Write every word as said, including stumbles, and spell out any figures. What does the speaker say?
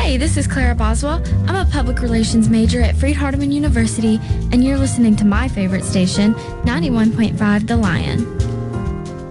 Hey, this is Clara Boswell. I'm a public relations major at Freed-Hardeman University, and you're listening to my favorite station, ninety-one point five The Lion.